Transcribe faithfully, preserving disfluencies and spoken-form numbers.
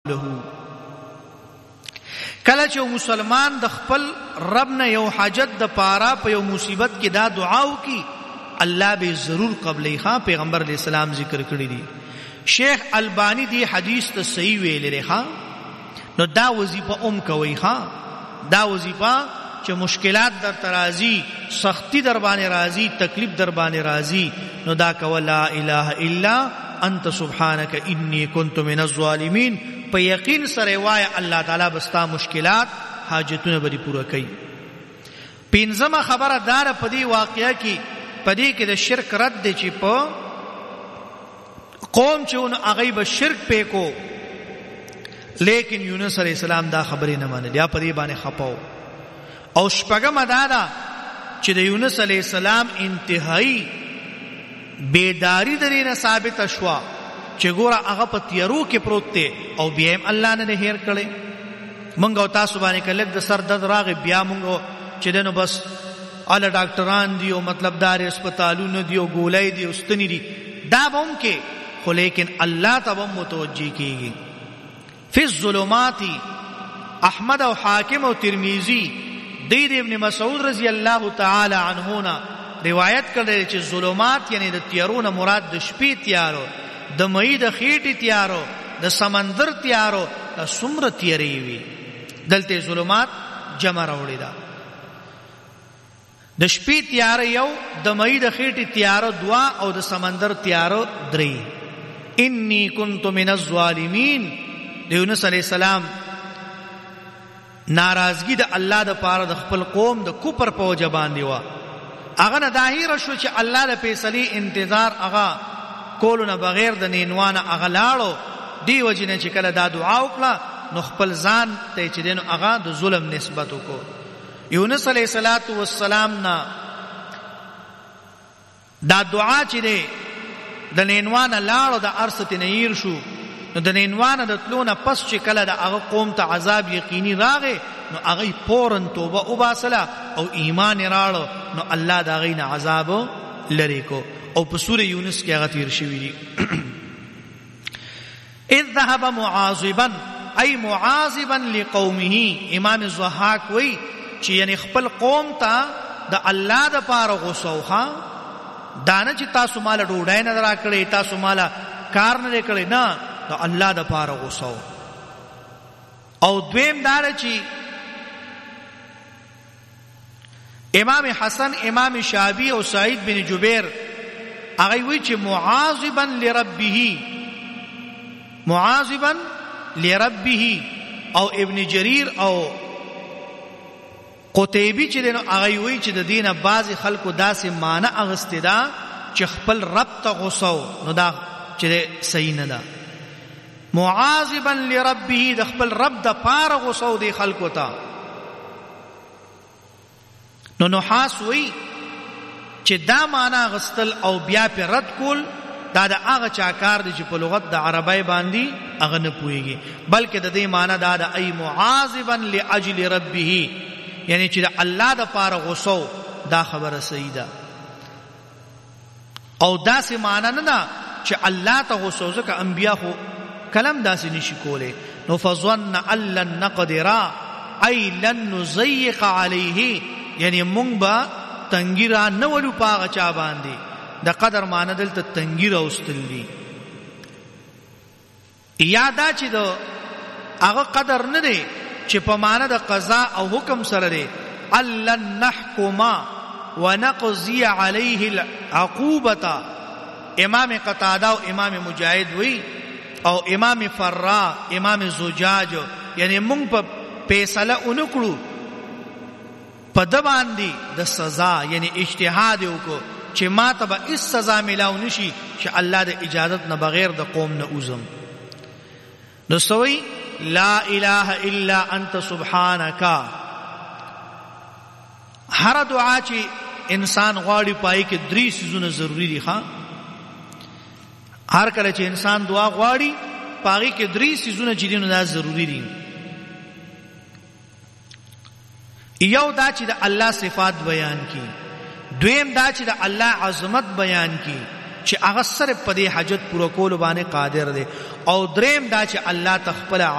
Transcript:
له. کله چې مسلمان د خپل رب نه یو حاجت د پاره په یو مصیبت کې دا دعا وکي الله به ضرور قبلې. ښا پیغمبر علیہ السلام ذکر کړی دی. شیخ البانی دی حدیث ته صحیح ویل لري. ښا نو دا وظیفه ام کوي. ښا دا وظیفه چې مشکلات در ترازی، سختی در باندې راضی، تکلیف در باندې راضی، نو دا کو لا اله الا انت سبحانك انی کنت من الظالمین. په یقین سره وای الله تعالی بستا مشکلات حاجتونه به پوره کوي. پنځمه خبره دار په دې واقعیا کې پدې کې د شرک رد دي چې په قوم چې اون هغه به شرک پېکو، لیکن یونس علیہ السلام دا خبرې نه منل یا پدې باندې خپاو. او شپږم دا ده چې د یونس علیہ السلام انتهایی بیداری درې نه ثابت شوا چې ګوره هغه په تیارو کې پروت دی او بیا هم الله نه هیر کړي. مونږ او تاسو باندې کله د سر درد راغی بیا مونږ چې دنو بس اله ډاکټران دی او مطلب دار هسپتالونه دی او ګولای دی او ستنی دی دا بوم کې، خو لیکن الله ته هم متوجي کیږي. فی الظلمات احمد او حاکم او ترمذی د ابن مسعود رضی الله تعالی عنہ نا روایت کړي چې ظلمات یعنی د تیارونه مراد د شپې تیارو، د مې د خېټې تیارو، د سمندر تیارو، د سمره تیارې وي. دلته ظلمات جمع راوړي دا د شپې تیار یو، د مې د خېټې تیارو دوا، او د سمندر تیارو درې. انی کنت من الظالمین. د یونس علیہ السلام ناراضگی د الله د پاره د خپل قوم د کوپر په وجه باندې وا. هغه نه ظاهر شو چې الله د فیصله انتظار هغه کولونه بغیر د نینوانه هغه لاړو. دی وجنه چې کله دا دعا وکړه نو خپل ځان ته چې دین هغه د ظلم نسبت وکړو. یونس علیہ الصلات والسلام نا دا دعا چې دی د نینوانه لاړو د ارث تنیر شو، نو د نینوانه د تلونه پس چې کله د هغه قوم ته عذاب یقیني راغی نو هغه فورن توبه وباسله او ایمان راړو، نو الله دا غینه عذاب لری کو. او په سوره یونس کې هغه تیر شوی دی. اذ ذهب معاذبا ای معاذبا لقومه. امام الضحاک وی چې یعنی خپل قوم ته د الله د پاره غوسوخه دانه چې تاسو مال ډوډۍ نه راکړې، تاسو مال کار نه کړې، نه د الله د پاره غوسو. او دویم دار چې امام حسن، امام شعبی او سعید بن جبیر هغه وی چې معاذبا لربه، معاذبا لربه. او ابن جریر او قتیبی چې دنو هغه وی چې د دینه بعضی خلکو داسې معنی اغسته دا چې خپل رب ته غوسو، نو دا چې صحیح نه ده. معاذبا لربه د خپل رب د پاره غوسو دی خلکو ته. نو نحاس وی چې دا معنا غستل او بیا په رد کول دا د هغه چا کار دی چې په لغت د عربی باندې هغه نه پوهیږي، بلکې د دې معنا دا د ای معاذبا لاجل ربه، یعنی چې د الله د پاره غوسو. دا خبره صحیح ده. او داسې معنا نه ده چې الله ته غوسو، ځکه انبیا خو کلم داسې نشي کوله. نو فظن ان لن نقدر ای لن نضيق علیه، یعنی مونږ به تنګیرا نه ولو پاغه چا باندې. د قدر معنی دلته تنګیر اوستل دي. یادا چې دو هغه قدر نه دی چې په معنی د قضا او حکم سره دی. لن نحکم ونقضي عليه العقوبه. امام قتاده او امام مجاهد وی او امام فرا، امام زجاج، یعنی مونږ په فیصله اونکړو په د باندې د سزا، یعنی اجتهاد وکړو چې ما ته به اس سزا ملاو نشي چې الله د اجازت نه بغیر د قوم نه اوزم. نو سوی لا اله الا انت سبحانك. هر دعا چې انسان غواړي پای کې درې سيزونه ضروری دي. ښا هر کله چې انسان دعا غواړي پای کې درې سيزونه چې دي نو دا ضروری دي. یو دا چې د الله صفات بیان کی، دویم دا چې د الله عظمت بیان کی چې هغه سره په دې حاجت پوره کول باندې قادر دی، او دریم دا چې الله تخپل